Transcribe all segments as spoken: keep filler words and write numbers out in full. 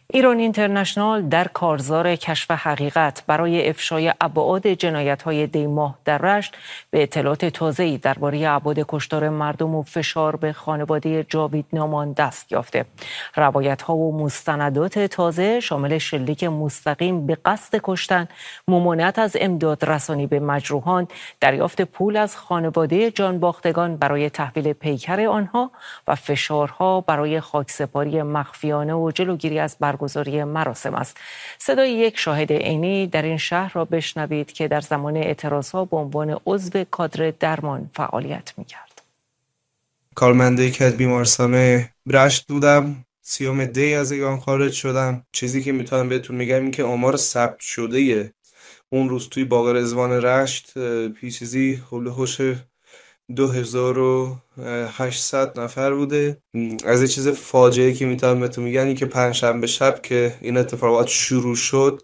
ایران اینترنشنال در کارزار کشف حقیقت برای افشای ابعاد جنایت‌های دی‌ماه در رشت به اطلاعات تازه‌ای درباره ابعاد کشتار مردم و فشار به خانواده جاوید نامان دست یافته. روایت‌ها و مستندات تازه شامل شلیک مستقیم به قصد کشتن، ممانعت از امداد رسانی به مجروحان، دریافت پول از خانواده جانباختگان برای تحویل پیکر آنها و فشارها برای خاکسپاری مخفیانه و جلوگیری از برگزاری مراسم است. صدای یک شاهد عینی در این شهر را بشنوید که در زمان اعتراضها به عنوان عضو کادر درمان فعالیت می‌کرد. کارمند یک از بیمارستان رشت بودم. سیوم دی از ایران خارج شدم. چیزی که میتونم بهتون میگم این که آمار ثبت شده اون روز توی باغ رضوان رشت پیچیزی حول هوش دو هزار و هشتصد نفر بوده. از یه چیز فاجعه که میتونم بهتون میگم این که پنجشنبه شب که این اتفاقات شروع شد،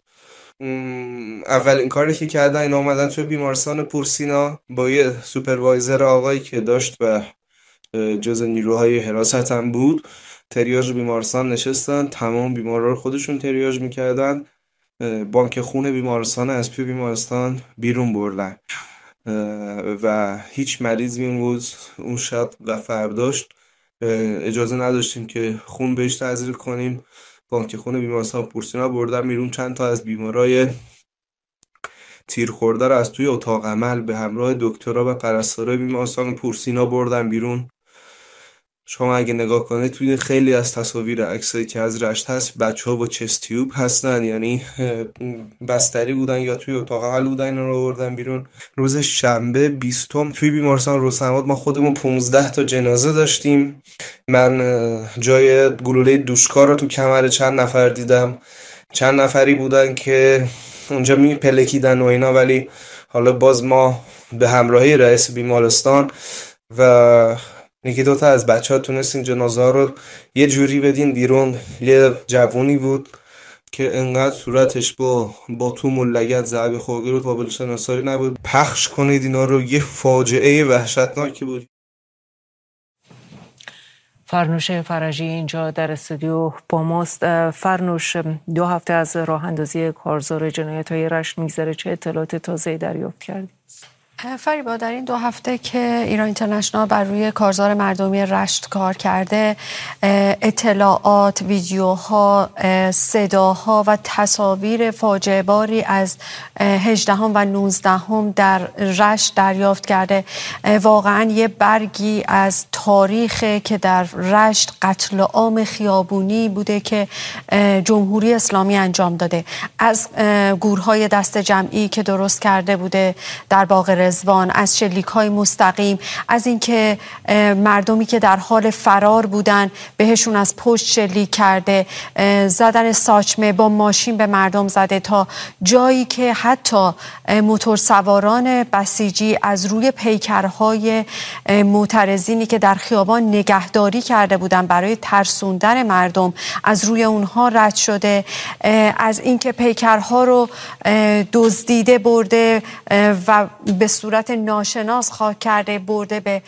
اولین کاری که کردن این اومدن توی بیمارستان پورسینا با یه سوپروایزر آقایی که داشت و جز نیروهای حراست هم بود تریاج بیمارستان نشستن، تمام بیمارا رو خودشون تریاج میکردن، بانک خون بیمارستان از توی بیمارستان بیرون بردن و هیچ مریضی اون روز اون شب و فرداشت اجازه نداشتیم که خون بهش تزریق کنیم. بانک خون بیمارستان پورسینا بردن بیرون. چند تا از بیمارای تیر خورده رو از توی اتاق عمل به همراه دکترها و پرستارای بیمارستان پورسینا بردن بیرون. شما اگه نگاه کنید توی خیلی از تصاویر عکسایی که از رشت هست بچه‌ها با چست تیوب هستن، یعنی بستری بودن یا توی اتاق عمل بودن، اینا رو آوردن بیرون. روز شنبه بیستم توی بیمارستان رستم‌آباد ما خودمون پانزده تا جنازه داشتیم. من جای گلوله دوشکار رو تو کمر چند نفر دیدم. چند نفری بودن که اونجا میپلکیدن و اینا، ولی حالا باز ما به همراهی رئیس بیمارستان و یکی دوتا از بچه ها تونستین جنازه ها رو یه جوری بدین بیرون. یه جوونی بود که انقدر صورتش با با توم و لگد ضربه خورده بود، قابل شناسایی نبود. پخش کنید اینا رو، یه فاجعه وحشتناکی بود. فرنوش فرجی اینجا در استودیو با ماست. فرنوش، دو هفته از راه اندازی کارزار جنایت‌های رشت میگذره، چه اطلاعات تازه‌ای دریافت کردید؟ فریبا، در این دو هفته که ایران اینترنشنال بر روی کارزار مردمی رشت کار کرده، اطلاعات، ویدیوها، صداها و تصاویر فاجعه باری از هجدهم و نوزدهم در رشت دریافت کرده. واقعا یه برگی از تاریخ که در رشت قتل عام خیابونی بوده که جمهوری اسلامی انجام داده، از گورهای دست جمعی که درست کرده بوده در باغ رضوان، از شلیک‌های مستقیم، از اینکه مردمی که در حال فرار بودن بهشون از پشت شلیک کرده، زدن ساچمه با ماشین به مردم زده، تا جایی که حتی موتورسواران بسیجی از روی پیکرهای معترضینی که در خیابان نگهداری کرده بودن برای ترسوندن مردم از روی اونها رد شده، از اینکه پیکرها رو دزدیده برده و به صورت ناشناس خاک کرده برده به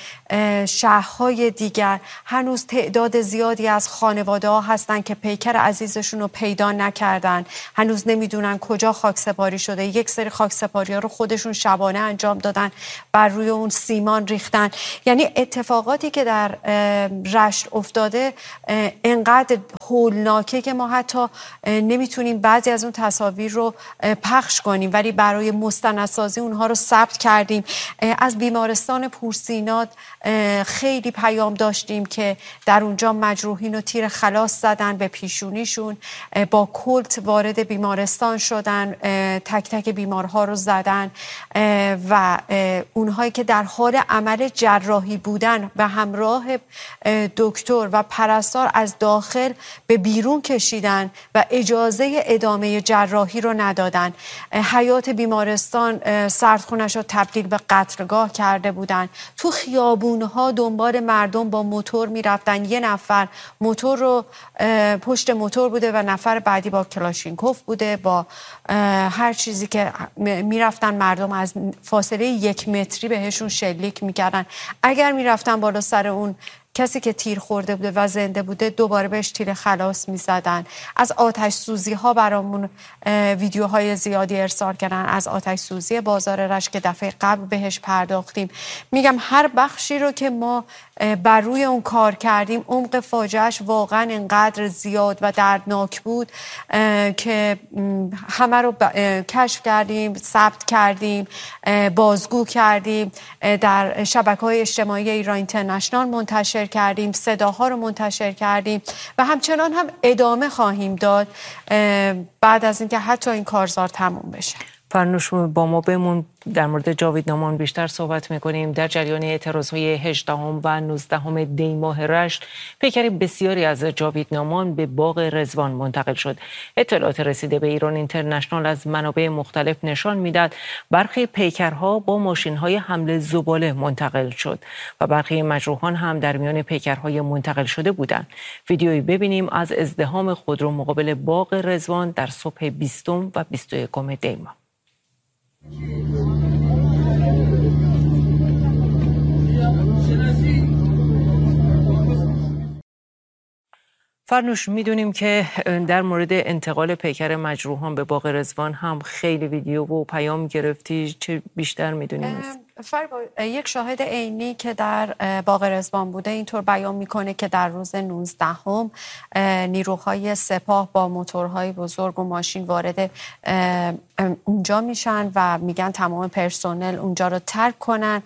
شهرهای دیگر. هنوز تعداد زیادی از خانواده ها هستن که پیکر عزیزشون رو پیدا نکردن، هنوز نمیدونن کجا خاکسپاری شده. یک سری خاکسپاری ها رو خودشون شبانه انجام دادن، بر روی اون سیمان ریختن. یعنی اتفاقاتی که در رشت افتاده انقدر هولناکه که ما حتی نمیتونیم بعضی از اون تصاویر رو پخش کنیم، ولی برای مستندسازی اونها رو ثبت کردیم. از بیمارستان پورسینا خیلی پیام داشتیم که در اونجا مجروحین و تیر خلاص زدن به پیشونیشون، با کلت وارد بیمارستان شدن، تک تک بیمارها رو زدن و اونهایی که در حال عمل جراحی بودن و همراه دکتر و پرستار از داخل به بیرون کشیدن و اجازه ادامه جراحی رو ندادن. حیات بیمارستان سردخونش رو تبدیل به قتلگاه کرده بودن. تو خیابونها دنبال مردم با موتور میرفتن. یه نفر موتور رو پشت موتور بوده و نفر بعدی با کلاشینکوف بوده، با هر چیزی که میرفتن مردم از فاصله یک متری بهشون شلیک میکردن. اگر میرفتن بالا سر اون کسی که تیر خورده بوده و زنده بوده دوباره بهش تیر خلاص میزدن. از آتش سوزی ها برامون ویدیوهای زیادی ارسال کردن، از آتش سوزی بازار رشت که دفعه قبل بهش پرداختیم. میگم هر بخشی رو که ما بر روی اون کار کردیم عمق فاجعهش واقعا انقدر زیاد و دردناک بود که همه رو کشف کردیم، ثبت کردیم، بازگو کردیم، در شبکه‌های اجتماعی ایران اینترنشنال منتشر کردیم، صداها رو منتشر کردیم و همچنان هم ادامه خواهیم داد بعد از اینکه حتی این کارزار تموم بشه. فرنوش با ما بمون، در مورد جاوید نامان بیشتر صحبت میکنیم. در جریان اعتراضهای هجدهم و نوزدهم دی ماه رشت پیکر بسیاری از جاوید نامان به باغ رضوان منتقل شد. اطلاعات رسیده به ایران اینترنشنال از منابع مختلف نشان میداد برخی پیکرها با ماشین‌های حمل زباله منتقل شد و برخی مجروحان هم در میان پیکرهای منتقل شده بودند. ویدیویی ببینیم از ازدحام خودرو مقابل باغ رضوان در صبح بیستم و بیست و یکم دی ماه. فرنوش، میدونیم که در مورد انتقال پیکر مجروحان به باغ رضوان هم خیلی ویدیو و پیام گرفتی، چه بیشتر میدونیم؟ فربا یک شاهد عینی که در باغ رضوان بوده اینطور بیان میکنه که در روز نوزدهم نیروهای سپاه با موتورهای بزرگ و ماشین وارد اونجا میشن و میگن تمام پرسنل اونجا رو ترک کنن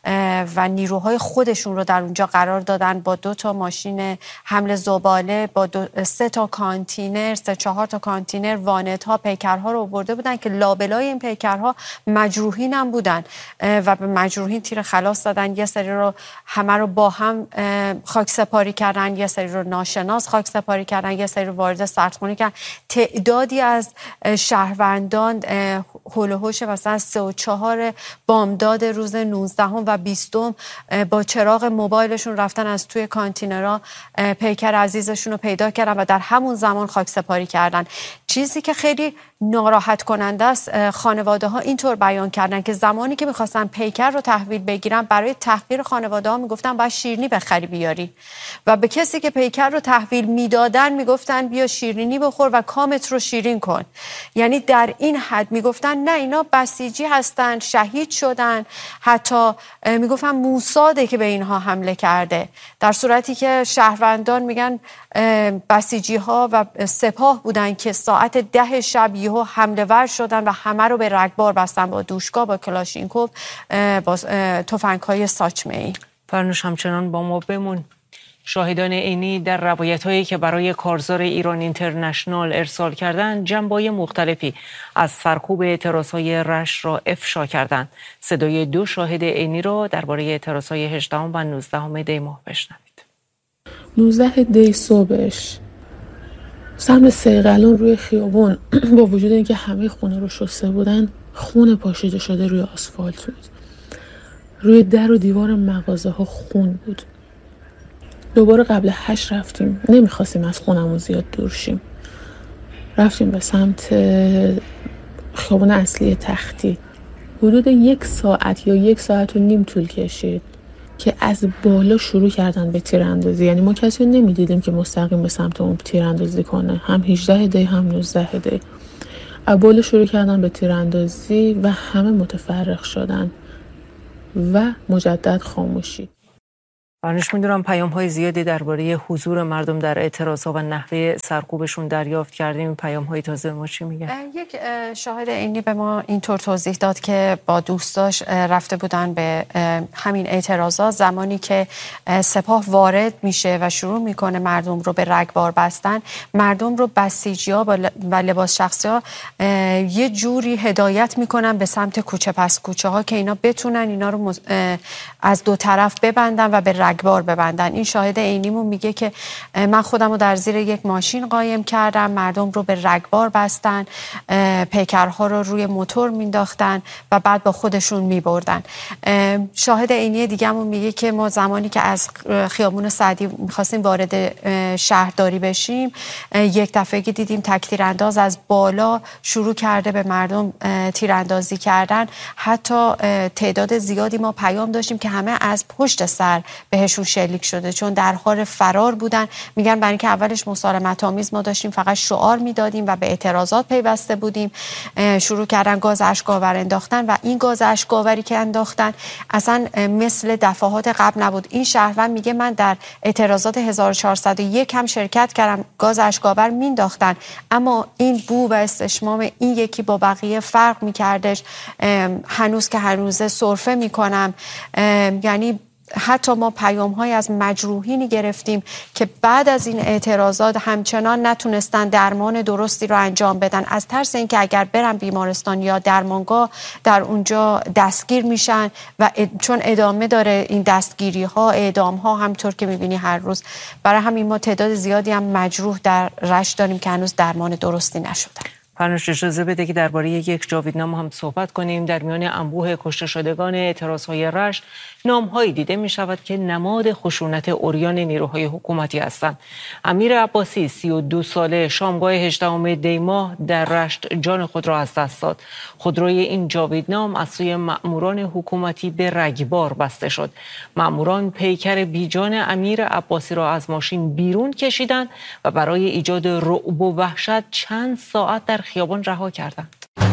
و نیروهای خودشون رو در اونجا قرار دادن با دو تا ماشین حمل زباله، با دو، سه تا کانتینر، سه چهار تا کانتینر وانت ها پیکرها رو آورده بودن که لابلای این پیکرها مجروحین هم بودن و به مجروحین تیر خلاص دادن. یه سری رو همه رو با هم خاک سپاری کردن، یه سری رو ناشناس خاک سپاری کردن، یه سری رو وارد سردخونه کردن. تعدادی از شهروندان هول و هوش مثلا سه و چهار بامداد روز نوزدهم و بیستم با چراغ موبایلشون رفتن از توی کانتینرها پیکر عزیزشون رو پیدا کردن و در همون زمان خاک سپاری کردن. چیزی که خیلی ناراحت کننده است، خانواده ها اینطور بیان کردن که زمانی که میخواستن پیکر رو تحویل بگیرن برای تحقیر خانواده ها میگفتن باید شیرینی بخری بیاری و به کسی که پیکر رو تحویل میدادن میگفتن بیا شیرینی بخور و کامت رو شیرین کن. یعنی در این حد میگفتن نه اینا بسیجی هستن، شهید شدن، حتی میگفتن موساده که به اینها حمله کرده، در صورتی که شهروندان میگن بسیجی ها و سپاه بودن که ساعت ده شب یهو حمله ور شدن و همه رو به رگبار بستن با دوشکا، با کلاشینکوف، با تفنگ‌های ساچمه‌ای. فرنوش همچنان با ما بمون. شاهدان عینی در روایت‌هایی که برای کارزار ایران اینترنشنال ارسال کردند جنبه‌های مختلفی از سرکوب اعتراضهای رشت را افشا کردند. صدای دو شاهد عینی را درباره اعتراضهای هجدهم و نوزدهم دی ماه بشنوید. نوزده دی صبحش سمت سیغلان روی خیابون با وجود اینکه همه خونه رو شسته بودن خون پاشیده شده روی آسفالت بود. روی در و دیوار مغازه ها خون بود. دوباره قبل هشت رفتیم، نمیخواستیم از خونمون زیاد دور شیم، رفتیم به سمت خیابون اصلی تختی. حدود یک ساعت یا یک ساعت و نیم طول کشید که از بالا شروع کردن به تیراندازی. یعنی ما کسی رو نمیدیدیم که مستقیم به سمت اون تیراندازی کنه، هم هجده دی هم نوزده دی. از بالا شروع کردن به تیراندازی و همه متفرق شدن و مجدد خاموشی. فرنوش، میدونم پیام های زیادی درباره حضور مردم در اعتراض ها و نحوه سرکوبشون دریافت کردیم. پیام های تازه ما چی میگن؟ یک شاهد عینی به ما اینطور توضیح داد که با دوستاش رفته بودن به همین اعتراضات، زمانی که سپاه وارد میشه و شروع میکنه مردم رو به رگبار بستن، مردم رو بسیجی‌ها و لباس شخصی ها یه جوری هدایت میکنن به سمت کوچه پس کوچه ها که اینا بتونن اینا رو از دو طرف ببندن و به رگبار ببندن. این شاهد عینیمون میگه که من خودم رو در زیر یک ماشین قایم کردم، مردم رو به رگبار بستن پیکرها رو روی موتور مینداختن و بعد با خودشون میبردن. شاهد عینی دیگه‌مون میگه که ما زمانی که از خیابون سعدی میخواستیم وارد شهرداری بشیم، یک دفعه که دیدیم تک تیرانداز از بالا شروع کرده به مردم تیراندازی کردن. حتی تعداد زیادی ما پیام داشتیم که همه از پشت سر بهشون شلیک شده، چون در حال فرار بودن. میگن برای اینکه اولش مسالمت آمیز ما داشتیم فقط شعار میدادیم و به اعتراضات پیوسته بودیم، شروع کردن گاز اشک‌آور انداختن و این گاز اشک‌آوری که انداختن اصلا مثل دفعات قبل نبود. این شهروند میگه من در اعتراضات هزار و چهارصد و یک هم شرکت کردم، گاز اشک‌آور مینداختن، اما این بو و استشمام این یکی با بقیه فرق میکردش. هنوز که هنوزه سرفه میکنم. یعنی حتی ما پیام های از مجروحینی گرفتیم که بعد از این اعتراضات همچنان نتونستن درمان درستی رو انجام بدن، از ترس اینکه اگر برن بیمارستان یا درمانگاه در اونجا دستگیر میشن و چون ادامه داره این دستگیری ها، اعدام ها همطور که میبینی هر روز. برای همین ما تعداد زیادی هم مجروح در رشت داریم که هنوز درمان درستی نشدن. فرنوش اجازه بده که درباره یک جاویدنامه هم صحبت کنیم. در میان انبوه کشته شدگان اعتراضهای رشت نام‌هایی دیده می شود که نماد خشونت عریان نیروهای حکومتی هستند. امیر عباسی سی و دو ساله شامگاه هجدهم دی ماه در رشت جان خود را از دست داد. خودروی این جاویدنام از سوی مأموران حکومتی به رگبار بسته شد. مأموران پیکر بیجان امیر عباسی را از ماشین بیرون کشیدند و برای ایجاد رعب و وحشت چند ساعت در خیابان رها کردند.